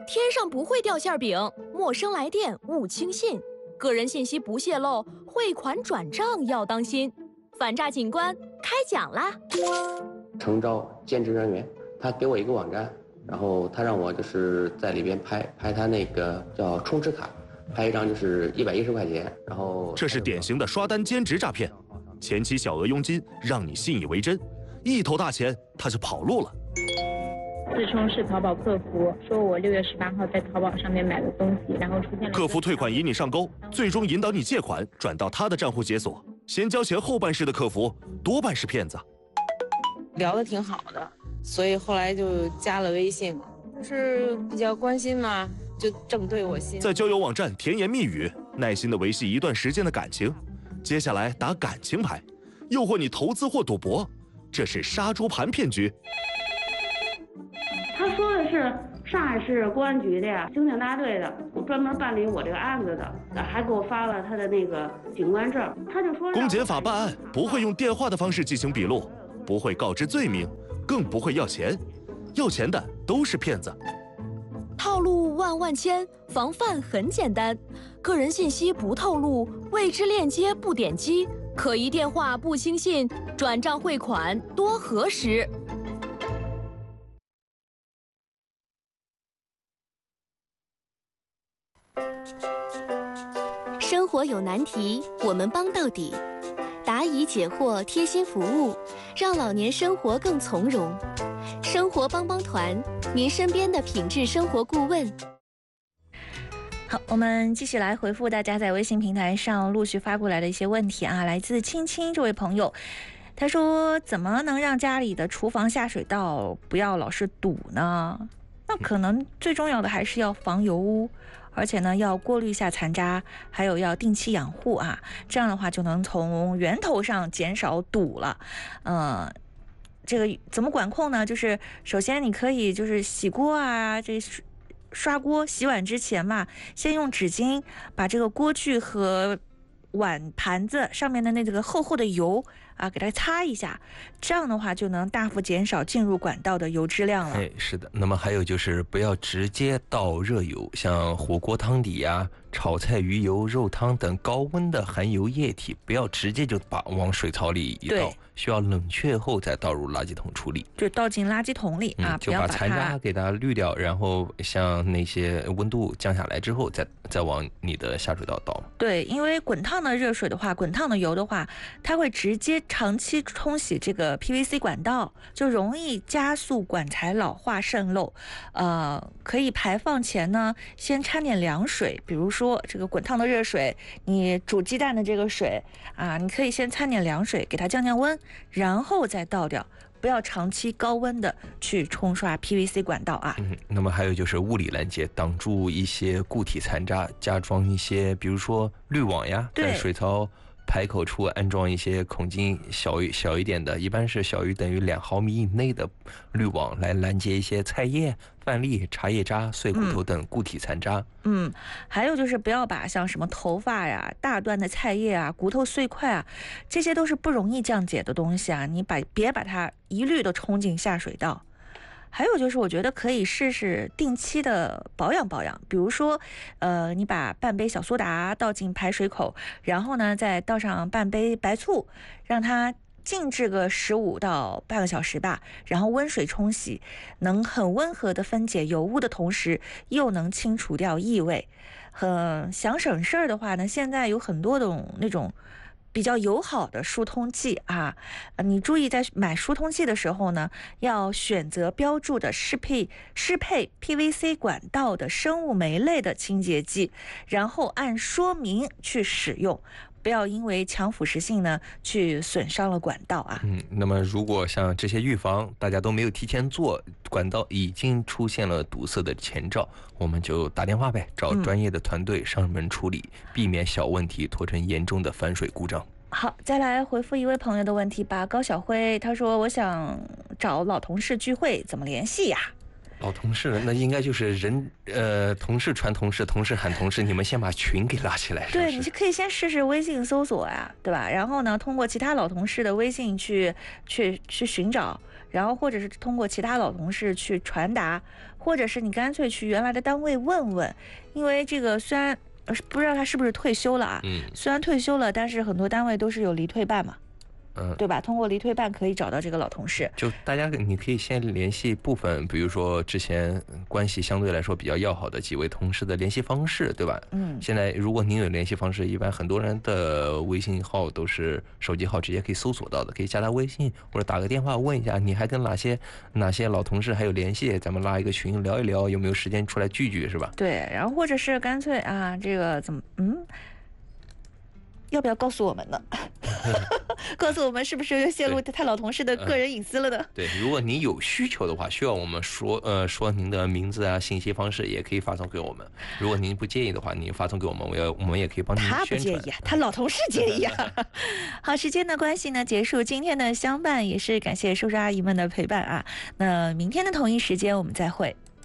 天上不会掉馅饼，陌生来电勿轻信，个人信息不泄露，汇款转账要当心。反诈警官开讲啦！ 诚招兼职人员，他给我一个网站，然后他让我就是在里边拍他那个叫充值卡，拍一张就是110块钱，然后这是典型的刷单兼职诈骗，前期小额佣金让你信以为真，一头大钱他就跑路了。 自称是淘宝客服，说我6月18号在淘宝上面买的东西，然后出现了客服退款引你上钩，最终引导你借款转到他的账户解锁。先交钱后办事的客服多半是骗子。 聊得挺好的，所以后来就加了微信，就是比较关心嘛，就正对我心。 在交友网站甜言蜜语，耐心的维系一段时间的感情，接下来打感情牌，诱惑你投资或赌博，这是杀猪盘骗局。 他说的是上海市公安局的呀，刑警大队的，专门办理我这个案子的，还给我发了他的那个警官证。他就说， 公检法办案不会用电话的方式进行笔录，不会告知罪名，更不会要钱，要钱的都是骗子。 套路万万千，防范很简单，个人信息不透露，未知链接不点击，可疑电话不轻信，转账汇款多核实。 生活有难题，我们帮到底，答疑解惑，贴心服务，让老年生活更从容。生活帮帮团，您身边的品质生活顾问。 好，我们继续来回复大家在微信平台上陆续发过来的一些问题啊。来自青青这位朋友，他说：怎么能让家里的厨房下水道不要老是堵呢？那可能最重要的还是要防油污。而且呢，要过滤一下残渣，还有要定期养护啊，这样的话就能从源头上减少堵了。这个怎么管控呢？就是首先你可以就是洗锅啊，这刷锅洗碗之前嘛，先用纸巾把这个锅具和碗盘子上面的那个厚厚的油啊，给它擦一下，这样的话就能大幅减少进入管道的油脂量了。 是的。那么还有就是不要直接倒热油，像火锅汤底呀、炒菜鱼油、肉汤等高温的含油液体，不要直接就往水槽里一倒，需要冷却后再倒入垃圾桶处理， 就倒进垃圾桶里啊， 就把残渣给它滤掉，然后像那些温度降下来之后，再往你的下水道倒。 对，因为滚烫的热水的话，滚烫的油的话，它会直接长期冲洗这个 PVC 管道，就容易加速管材老化渗漏。可以排放前呢，先掺点凉水，比如说这个滚烫的热水，你煮鸡蛋的这个水啊，你可以先掺点凉水给它降降温，然后再倒掉。不要长期高温的去冲刷 PVC 管道啊。 那么还有就是物理拦截，挡住一些固体残渣，加装一些比如说滤网呀，在水槽排口处安装一些孔径小一点的，一般是小于等于2毫米以内的滤网，来拦截一些菜叶、饭粒、茶叶渣、碎骨头等固体残渣。 还有就是不要把像什么头发呀、大段的菜叶啊、骨头碎块啊，这些都是不容易降解的东西啊，你别把它一律的冲进下水道。还有就是我觉得可以试试定期的保养，比如说你把半杯小苏打倒进排水口，然后呢再倒上半杯白醋，让它静置个15到半个小时吧，然后温水冲洗，能很温和的分解油污的同时，又能清除掉异味。想省事儿的话呢，现在有很多种那种比较友好的疏通剂啊，你注意在买疏通剂的时候呢，要选择标注的适配 PVC 管道的生物酶类的清洁剂，然后按说明去使用。不要因为强腐蚀性呢去损伤了管道啊。 那么如果像这些预防大家都没有提前做，管道已经出现了堵塞的前兆，我们就打电话呗，找专业的团队上门处理，避免小问题拖成严重的反水故障。 好，再来回复一位朋友的问题吧。高小辉他说，我想找老同事聚会，怎么联系呀？ 老同事那应该就是同事传同事，同事喊同事，你们先把群给拉起来。 对，你可以先试试微信搜索呀，对吧？然后呢，通过其他老同事的微信去寻找，然后或者是通过其他老同事去传达， 或者是你干脆去原来的单位问问，因为这个虽然不知道他是不是退休了啊，虽然退休了，但是很多单位都是有离退办嘛。对吧？通过离退办可以找到这个老同事。 就大家，你可以先联系部分，比如说之前关系相对来说比较要好的几位同事的联系方式，对吧？现在如果您有联系方式，一般很多人的微信号都是手机号直接可以搜索到的，可以加他微信或者打个电话问一下，你还跟哪些老同事还有联系？咱们拉一个群聊一聊，有没有时间出来聚聚，是吧？ 对，然后或者是干脆啊，这个怎么要不要告诉我们呢？告诉我们是不是泄露他老同事的个人隐私了呢？ 对，如果您有需求的话，需要我们说您的名字啊、信息方式，也可以发送给我们。如果您不介意的话，您发送给我们，我们也可以帮您宣传。 他不介意啊，他老同事介意啊。好，时间的关系呢，结束今天的相伴，也是感谢叔叔阿姨们的陪伴啊。那明天的同一时间我们再会。